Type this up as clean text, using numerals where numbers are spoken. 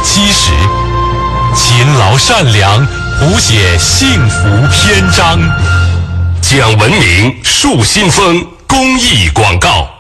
70，勤劳善良谱写幸福篇章。 讲文明树新风公益广告。